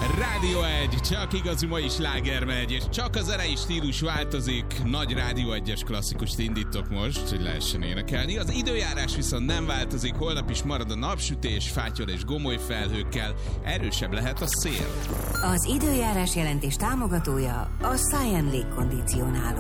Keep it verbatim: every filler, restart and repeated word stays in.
Rádió egy, csak igazi mai sláger megy, és csak az zenei stílus változik. Nagy Rádió egyes klasszikust indítok most, hogy lehessen énekelni. Az időjárás viszont nem változik, holnap is marad a napsütés, fátyol és gomoly felhőkkel, erősebb lehet a szél. Az időjárás jelentés támogatója a Science Légkondicionáló.